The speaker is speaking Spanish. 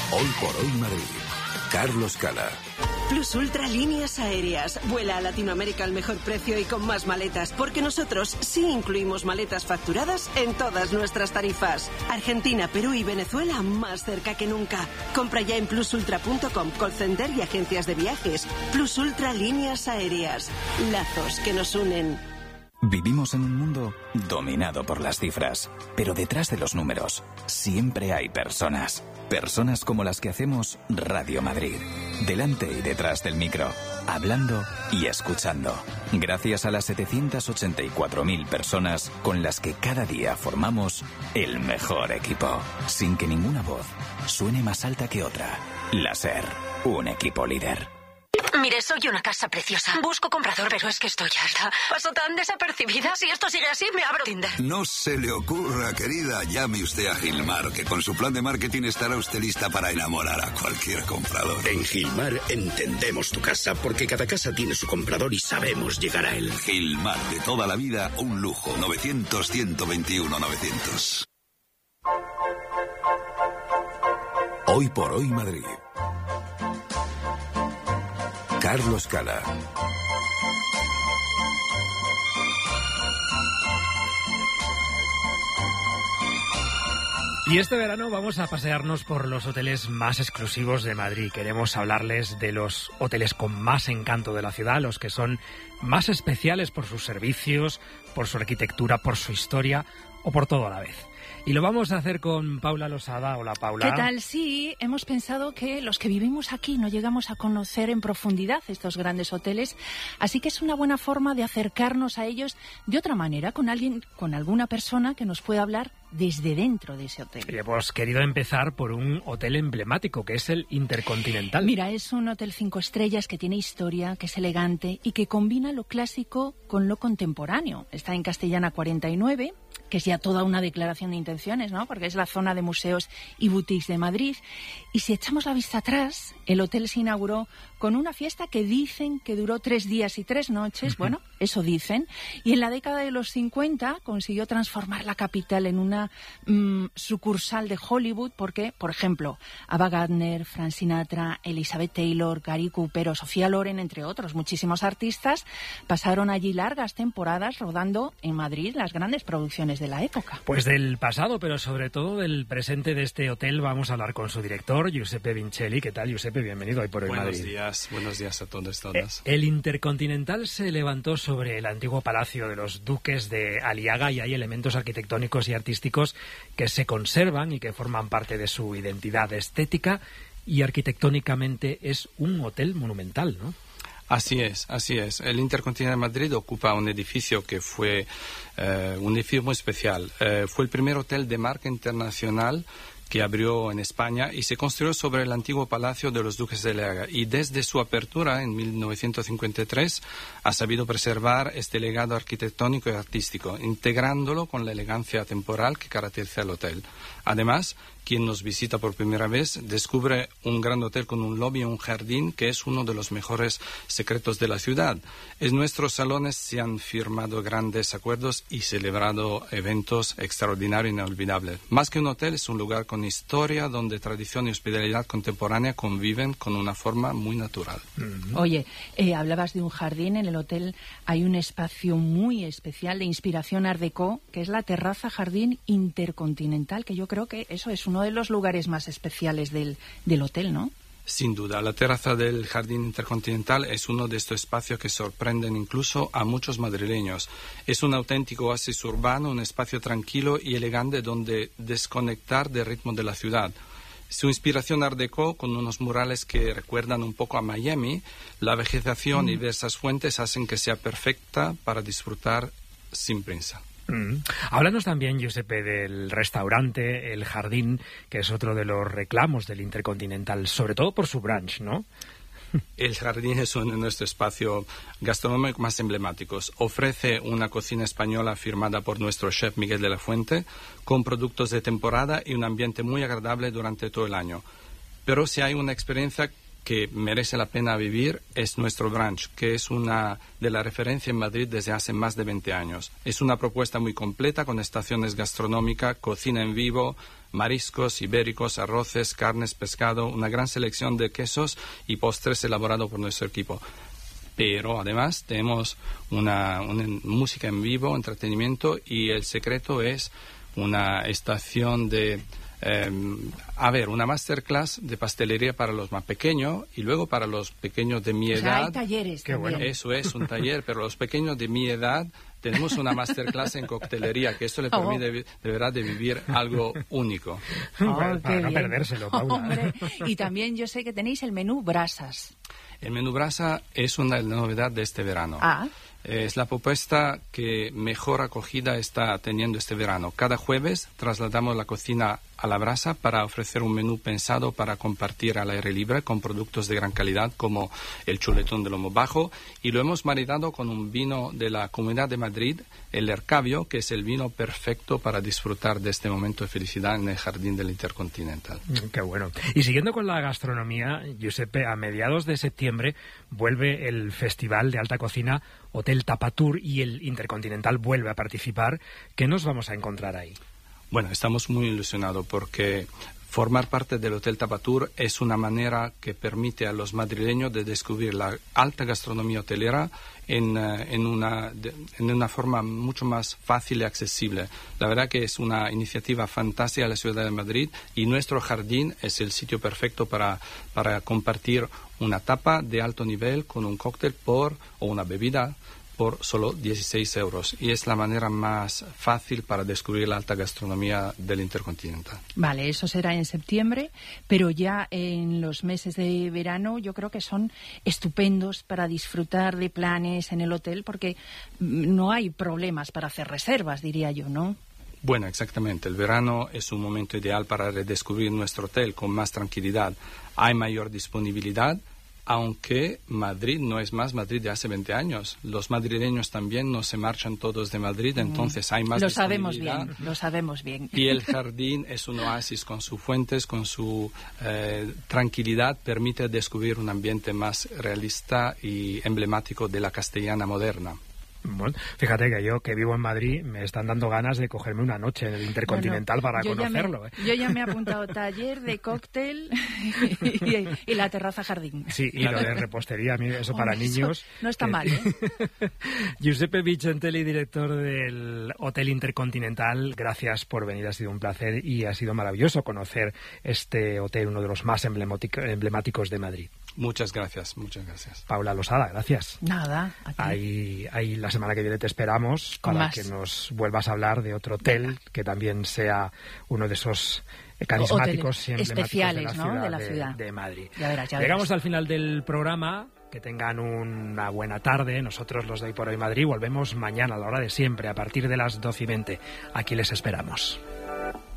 Hoy por hoy Madrid. Carlos Cala. Plus Ultra Líneas Aéreas. Vuela a Latinoamérica al mejor precio y con más maletas, porque nosotros sí incluimos maletas facturadas en todas nuestras tarifas. Argentina, Perú y Venezuela más cerca que nunca. Compra ya en plusultra.com, call center y agencias de viajes. Plus Ultra Líneas Aéreas. Lazos que nos unen. Vivimos en un mundo dominado por las cifras, pero detrás de los números siempre hay personas. Personas como las que hacemos Radio Madrid, delante y detrás del micro, hablando y escuchando. Gracias a las 784.000 personas con las que cada día formamos el mejor equipo, sin que ninguna voz suene más alta que otra. La SER, un equipo líder. Mire, soy una casa preciosa. Busco comprador, pero es que estoy harta. Paso tan desapercibida. Si esto sigue así, me abro Tinder. No se le ocurra, querida. Llame usted a Gilmar, que con su plan de marketing estará usted lista para enamorar a cualquier comprador. En Gilmar entendemos tu casa, porque cada casa tiene su comprador y sabemos llegar a él. Gilmar, de toda la vida, un lujo. 900-121-900. Hoy por hoy Madrid. Carlos Cala. Y este verano vamos a pasearnos por los hoteles más exclusivos de Madrid. Queremos hablarles de los hoteles con más encanto de la ciudad, los que son más especiales por sus servicios, por su arquitectura, por su historia o por todo a la vez. Y lo vamos a hacer con Paula Losada. Hola, Paula. ¿Qué tal? Sí, hemos pensado que los que vivimos aquí no llegamos a conocer en profundidad estos grandes hoteles, así que es una buena forma de acercarnos a ellos de otra manera, con alguna persona que nos pueda hablar desde dentro de ese hotel. Y hemos querido empezar por un hotel emblemático, que es el Intercontinental. Mira, es un hotel 5 estrellas que tiene historia, que es elegante y que combina lo clásico con lo contemporáneo. Está en Castellana 49, que es ya toda una declaración de intenciones, ¿no? Porque es la zona de museos y boutiques de Madrid. Y si echamos la vista atrás, el hotel se inauguró con una fiesta que dicen que duró 3 días y 3 noches, bueno, eso dicen, y en la década de los 50 consiguió transformar la capital en una sucursal de Hollywood, porque, por ejemplo, Ava Gardner, Frank Sinatra, Elizabeth Taylor, Gary Cooper o Sofía Loren, entre otros muchísimos artistas, pasaron allí largas temporadas rodando en Madrid las grandes producciones de la época. Pues del pasado, pero sobre todo del presente de este hotel, vamos a hablar con su director, Giuseppe Vincelli. ¿Qué tal, Giuseppe? Bienvenido hoy por hoy Madrid. Buenos días a todos y todas. El Intercontinental se levantó sobre el antiguo palacio de los duques de Aliaga y hay elementos arquitectónicos y artísticos que se conservan y que forman parte de su identidad estética, y arquitectónicamente es un hotel monumental, ¿no? Así es. El Intercontinental Madrid ocupa un edificio que fue un edificio muy especial. Fue el primer hotel de marca internacional que abrió en España y se construyó sobre el antiguo palacio de los duques de Aliaga. Y desde su apertura en 1953 ha sabido preservar este legado arquitectónico y artístico, integrándolo con la elegancia temporal que caracteriza el hotel. Además, quien nos visita por primera vez descubre un gran hotel con un lobby y un jardín que es uno de los mejores secretos de la ciudad. En nuestros salones se han firmado grandes acuerdos y celebrado eventos extraordinarios e inolvidables. Más que un hotel, es un lugar con historia donde tradición y hospitalidad contemporánea conviven con una forma muy natural. Oye, hablabas de un jardín. En el hotel hay un espacio muy especial de inspiración Art Deco, que es la terraza jardín Intercontinental, que yo creo que eso es uno de los lugares más especiales del hotel, ¿no? Sin duda, la terraza del Jardín Intercontinental es uno de estos espacios que sorprenden incluso a muchos madrileños. Es un auténtico oasis urbano, un espacio tranquilo y elegante donde desconectar del ritmo de la ciudad. Su inspiración Art Deco, con unos murales que recuerdan un poco a Miami, la vegetación y diversas fuentes hacen que sea perfecta para disfrutar sin prisa. Háblanos también, Giuseppe, del restaurante, el jardín, que es otro de los reclamos del Intercontinental, sobre todo por su brunch, ¿no? El jardín es uno de nuestros espacios gastronómicos más emblemáticos. Ofrece una cocina española firmada por nuestro chef Miguel de la Fuente, con productos de temporada y un ambiente muy agradable durante todo el año. Pero si hay una experiencia que merece la pena vivir es nuestro brunch, que es una de las referencias en Madrid desde hace más de 20 años. Es una propuesta muy completa con estaciones gastronómicas, cocina en vivo, mariscos, ibéricos, arroces, carnes, pescado, una gran selección de quesos y postres elaborados por nuestro equipo. Pero además tenemos una música en vivo, entretenimiento, y el secreto es una estación de... una masterclass de pastelería para los más pequeños y luego para los pequeños de mi edad. Hay talleres también. Bueno, eso es un taller, pero los pequeños de mi edad tenemos una masterclass en coctelería, que esto le permite de verdad de vivir algo único. Para no perdérselo, Paula. Hombre. Y también yo sé que tenéis el menú brasas. El menú brasa es una novedad de este verano. Es la propuesta que mejor acogida está teniendo este verano. Cada jueves trasladamos la cocina a la brasa para ofrecer un menú pensado para compartir al aire libre con productos de gran calidad como el chuletón de lomo bajo, y lo hemos maridado con un vino de la Comunidad de Madrid, el Ercavio, que es el vino perfecto para disfrutar de este momento de felicidad en el jardín del Intercontinental. Qué bueno. Y siguiendo con la gastronomía, Giuseppe, a mediados de septiembre vuelve el Festival de Alta Cocina Hotel Tapatur y el Intercontinental vuelve a participar. ¿Qué nos vamos a encontrar ahí? Bueno, estamos muy ilusionados porque formar parte del Hotel Tapatur es una manera que permite a los madrileños de descubrir la alta gastronomía hotelera en una forma mucho más fácil y accesible. La verdad que es una iniciativa fantástica de la ciudad de Madrid, y nuestro jardín es el sitio perfecto para compartir una tapa de alto nivel con un cóctel o una bebida por solo 16 euros. Y es la manera más fácil para descubrir la alta gastronomía del Intercontinental. Vale, eso será en septiembre, pero ya en los meses de verano yo creo que son estupendos para disfrutar de planes en el hotel, porque no hay problemas para hacer reservas, diría yo, ¿no? Bueno, exactamente. El verano es un momento ideal para redescubrir nuestro hotel con más tranquilidad. Hay mayor disponibilidad, aunque Madrid no es más Madrid de hace 20 años. Los madrileños también no se marchan todos de Madrid, entonces hay más disponibilidad. Lo sabemos bien. Y el jardín es un oasis con sus fuentes, con su tranquilidad, permite descubrir un ambiente más realista y emblemático de la castellana moderna. Bueno, fíjate que yo, que vivo en Madrid, me están dando ganas de cogerme una noche en el Intercontinental para conocerlo. Yo ya me he apuntado taller de cóctel y la terraza jardín. Sí, y lo de repostería, eso para niños. No está mal, ¿eh? Giuseppe Vicentelli, director del Hotel Intercontinental, gracias por venir, ha sido un placer y ha sido maravilloso conocer este hotel, uno de los más emblemáticos de Madrid. Muchas gracias, muchas gracias. Paula Losada, gracias. Nada, a ti. Ahí la semana que viene te esperamos para que nos vuelvas a hablar de otro hotel que también sea uno de esos carismáticos y emblemáticos especiales, de la ciudad de Madrid. Ya verás. Llegamos al final del programa. Que tengan una buena tarde. Nosotros, los de Hoy por Hoy Madrid, volvemos mañana a la hora de siempre, a partir de las 12:20. Aquí les esperamos.